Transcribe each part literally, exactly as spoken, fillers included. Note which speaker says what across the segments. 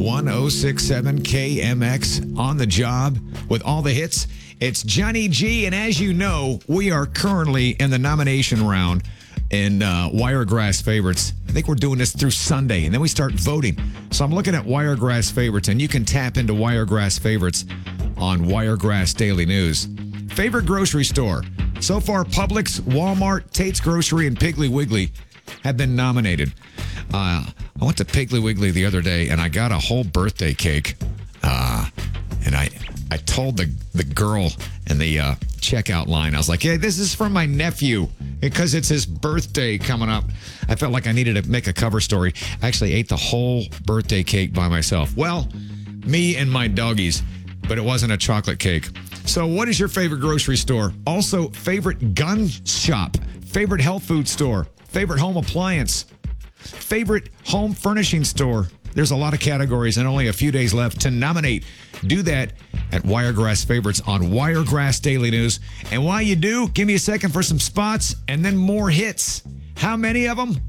Speaker 1: one oh six point seven K M X on the job with all the hits. It's Johnny G, and as you know, we are currently in the nomination round in uh, Wiregrass Favorites. I think we're doing this through Sunday, and then we start voting. So I'm looking at Wiregrass Favorites, and you can tap into Wiregrass Favorites on Wiregrass Daily News. Favorite grocery store. So far, Publix, Walmart, Tate's Grocery, and Piggly Wiggly have been nominated. Uh, I went to Piggly Wiggly the other day, and I got a whole birthday cake. Uh, and I I told the, the girl in the uh, checkout line, I was like, hey, this is from my nephew because it's his birthday coming up. I felt like I needed to make a cover story. I actually ate the whole birthday cake by myself. Well, me and my doggies, but it wasn't a chocolate cake. So what is your favorite grocery store? Also, favorite gun shop, favorite health food store, favorite home appliance, favorite home furnishing store. There's a lot of categories and only a few days left to nominate. Do that at Wiregrass Favorites on Wiregrass Daily News. And while you do, give me a second for some spots and then more hits. How many of them?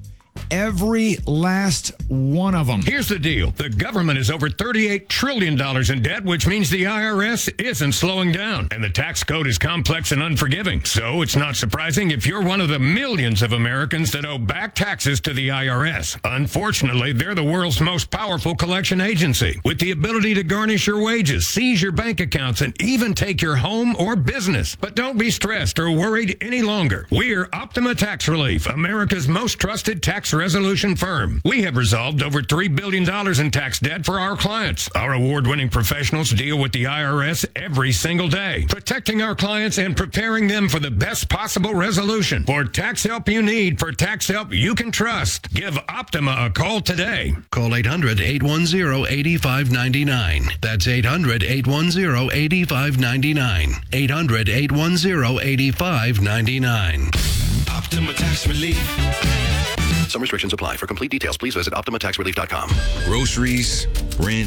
Speaker 1: Every last one of them.
Speaker 2: Here's the deal. The government is over thirty-eight trillion dollars in debt, which means the I R S isn't slowing down. And the tax code is complex and unforgiving. So it's not surprising if you're one of the millions of Americans that owe back taxes to the I R S. Unfortunately, they're the world's most powerful collection agency, with the ability to garnish your wages, seize your bank accounts, and even take your home or business. But don't be stressed or worried any longer. We're Optima Tax Relief, America's most trusted tax resolution firm. We have resolved over three billion dollars in tax debt for our clients. Our award-winning professionals deal with the I R S every single day, protecting our clients and preparing them for the best possible resolution. For tax help you need, for tax help you can trust, give Optima a call today.
Speaker 3: Call eight hundred, eight one zero, eight five nine nine. That's eight hundred, eight one zero, eight five nine nine. eight hundred, eight one zero, eight five nine nine.
Speaker 4: Optima Tax Relief.
Speaker 3: Some restrictions apply. For complete details, please visit optima tax relief dot com.
Speaker 4: Groceries, rent,